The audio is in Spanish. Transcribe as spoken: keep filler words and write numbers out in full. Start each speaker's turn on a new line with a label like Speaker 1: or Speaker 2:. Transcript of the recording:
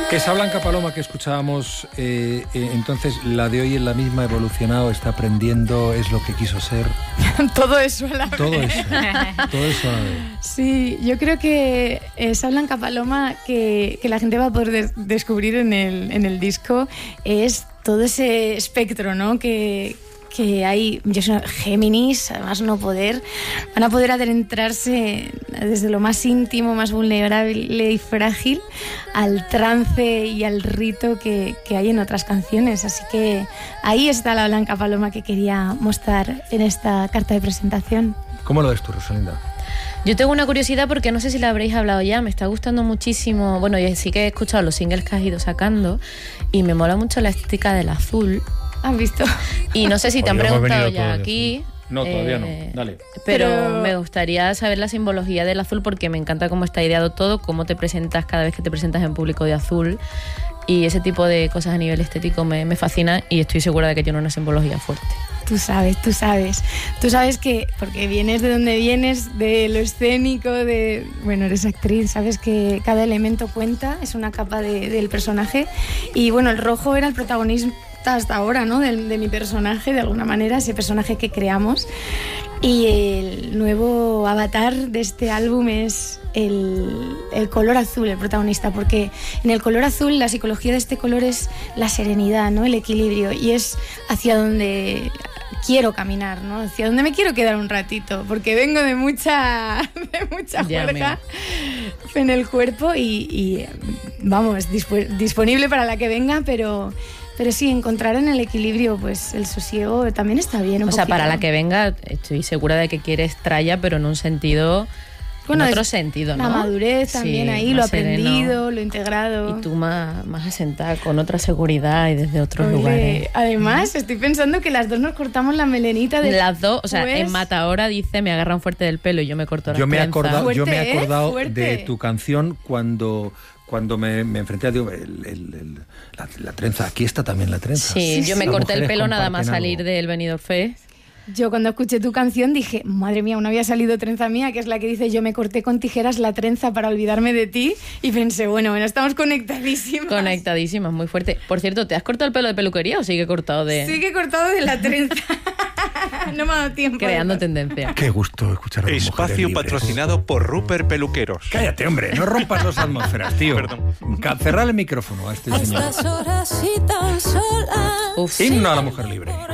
Speaker 1: Esa Blanca Paloma que escuchábamos, eh, eh, entonces la de hoy es la misma, ha evolucionado, está aprendiendo, es lo que quiso ser.
Speaker 2: Todo eso a la vez.
Speaker 1: Todo eso, todo eso a la vez.
Speaker 2: Sí, yo creo que esa Blanca Paloma que, que la gente va a poder de- descubrir en el, en el disco es todo ese espectro, ¿no? Que, que hay, yo soy una Géminis, además no poder, van a poder adentrarse desde lo más íntimo, más vulnerable y frágil al trance y al rito que, que hay en otras canciones. Así que ahí está la Blanca Paloma que quería mostrar en esta carta de presentación.
Speaker 1: ¿Cómo lo ves tú, Rosalinda?
Speaker 3: Yo tengo una curiosidad porque no sé si la habréis hablado ya, me está gustando muchísimo, bueno, y sí que he escuchado los singles que has ido sacando y me mola mucho la estética del azul.
Speaker 2: ¿Has visto?
Speaker 3: Y no sé si te han
Speaker 1: Hoy hemos
Speaker 3: preguntado
Speaker 1: venido
Speaker 3: ya
Speaker 1: todos de
Speaker 3: aquí.
Speaker 1: No, todavía no.
Speaker 3: eh,
Speaker 1: Dale.
Speaker 3: Pero,
Speaker 2: Pero-
Speaker 3: me gustaría saber la simbología del azul porque me encanta cómo está ideado todo, cómo te presentas cada vez que te presentas en público de azul. Y ese tipo de cosas a nivel estético me, me fascina y estoy segura de que tiene una simbología fuerte.
Speaker 2: Tú sabes, tú sabes. Tú sabes que, porque vienes de donde vienes, de lo escénico, de... Bueno, eres actriz, sabes que cada elemento cuenta, es una capa de- del personaje. Y bueno, el rojo era el protagonista hasta ahora, ¿no? De, de mi personaje, de alguna manera, ese personaje que creamos. Y el nuevo avatar de este álbum es el, el color azul, el protagonista, porque en el color azul la psicología de este color es la serenidad, ¿no? El equilibrio, y es hacia donde quiero caminar, ¿no? Hacia donde me quiero quedar un ratito, porque vengo de mucha, de mucha
Speaker 3: Ya,
Speaker 2: juerga en el cuerpo y, y vamos, dispu- disponible para la que venga, pero... Pero sí, encontrar en el equilibrio, pues el sosiego también está bien. Un
Speaker 3: O sea,
Speaker 2: poquito.
Speaker 3: para la que venga, estoy segura de que quieres tralla, pero en un sentido,
Speaker 2: Bueno,
Speaker 3: en otro
Speaker 2: es
Speaker 3: sentido, ¿no?
Speaker 2: La madurez también
Speaker 3: Sí,
Speaker 2: ahí,
Speaker 3: más
Speaker 2: lo
Speaker 3: sereno.
Speaker 2: aprendido, lo integrado.
Speaker 3: Y tú más, más asentada, con otra seguridad y desde otros
Speaker 2: Ole,
Speaker 3: lugares.
Speaker 2: además, estoy pensando que las dos nos cortamos la melenita de...
Speaker 3: Las dos, o sea,
Speaker 2: Pues-
Speaker 3: en Mata ahora dice me agarran fuerte del pelo y yo me corto la
Speaker 1: Yo me he
Speaker 3: trenza.
Speaker 1: acordado, yo me
Speaker 2: Fuerte,
Speaker 1: he
Speaker 2: ¿eh?
Speaker 1: acordado
Speaker 2: Fuerte.
Speaker 1: de tu canción cuando, cuando me, me enfrenté a digo, el, el- el- la, la trenza. Aquí está también la trenza.
Speaker 3: Sí, yo me
Speaker 1: Las
Speaker 3: corté el
Speaker 1: mujeres
Speaker 3: pelo nada más
Speaker 1: comparten
Speaker 3: salir
Speaker 1: algo.
Speaker 3: del Benidorm Fest.
Speaker 2: Yo cuando escuché tu canción dije, madre mía, no había salido trenza mía, que es la que dice yo me corté con tijeras la trenza para olvidarme de ti. Y pensé, bueno, bueno, estamos conectadísimas.
Speaker 3: Conectadísimas, muy fuerte. Por cierto, ¿te has cortado el pelo de peluquería o sigue cortado de
Speaker 2: Sí que he cortado de la trenza. No me ha dado tiempo.
Speaker 3: creando tendencia?
Speaker 1: Qué gusto escuchar a las mujeres
Speaker 4: Espacio
Speaker 1: libres.
Speaker 4: patrocinado por Rupert Peluqueros.
Speaker 1: Cállate, hombre, no rompas las atmósferas, tío.
Speaker 4: Perdón.
Speaker 1: Ca- Cerrar el micrófono a este señor.
Speaker 5: Estas horas y tan solas.
Speaker 3: Uf.
Speaker 1: Himno a la mujer libre.